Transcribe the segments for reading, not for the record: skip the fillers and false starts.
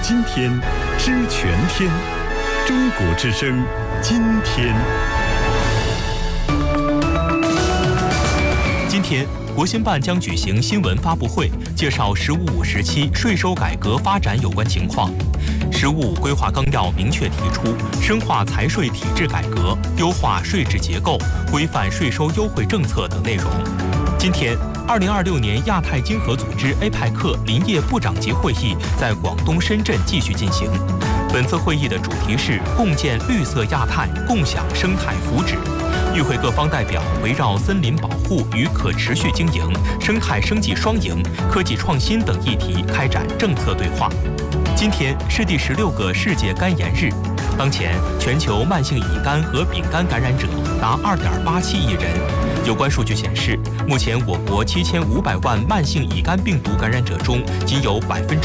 今天，知全天。中国之声，今天。今天，国新办将举行新闻发布会，介绍“十五五”时期税收改革发展有关情况。“十五五”规划纲要明确提出，深化财税体制改革，优化税制结构，规范税收优惠政策等内容。今天，2026年亚太经合组织 APEC 林业部长级会议在广东深圳继续进行。本次会议的主题是共建绿色亚太，共享生态福祉。与会各方代表围绕森林保护与可持续经营、生态生计双赢、科技创新等议题开展政策对话。今天是第16个世界肝炎日。当前，全球慢性乙肝和丙肝感染者达2.87亿人。有关数据显示，目前我国7500万慢性乙肝病毒感染者中，仅有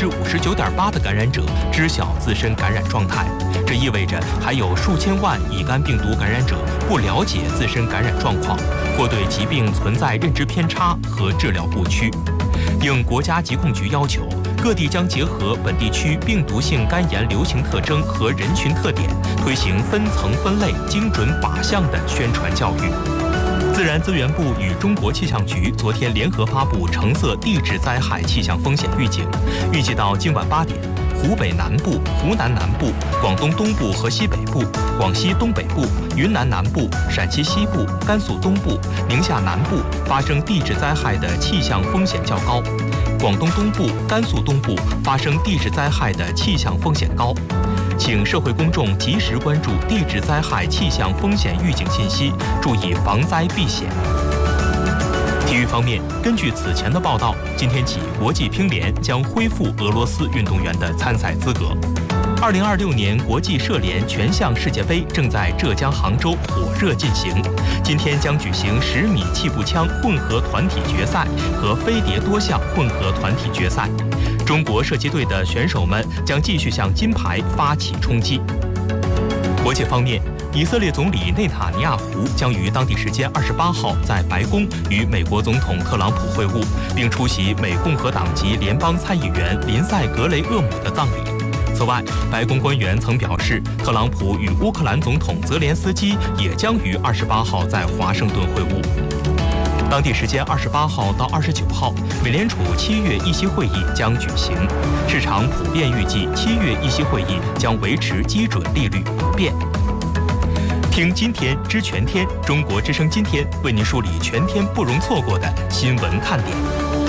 59.8%的感染者知晓自身感染状态。这意味着还有数千万乙肝病毒感染者不了解自身感染状况，或对疾病存在认知偏差和治疗误区。应国家疾控局要求，各地将结合本地区病毒性肝炎流行特征和人群特点，推行分层分类、精准靶向的宣传教育。自然资源部与中国气象局昨天联合发布橙色地质灾害气象风险预警，预计到今晚8点，湖北南部、湖南南部、广东东部和西北部、广西东北部、云南南部、陕西西部、甘肃东部、宁夏南部发生地质灾害的气象风险较高，广东东部、甘肃东部发生地质灾害的气象风险高。请社会公众及时关注地质灾害气象风险预警信息，注意防灾避险。体育方面，根据此前的报道，今天起国际乒联将恢复俄罗斯运动员的参赛资格。2026年国际射联全项世界杯正在浙江杭州火热进行，今天将举行10米气步枪混合团体决赛和飞碟多项混合团体决赛。中国射击队的选手们将继续向金牌发起冲击。国际方面，以色列总理内塔尼亚胡将于当地时间28号在白宫与美国总统特朗普会晤，并出席美共和党籍联邦参议员林赛·格雷厄姆的葬礼。此外，白宫官员曾表示，特朗普与乌克兰总统泽连斯基也将于28号在华盛顿会晤。当地时间28号到29号，美联储7月议息会议将举行，市场普遍预计7月议息会议将维持基准利率不变。听今天知全天，中国之声今天为您梳理全天不容错过的新闻看点。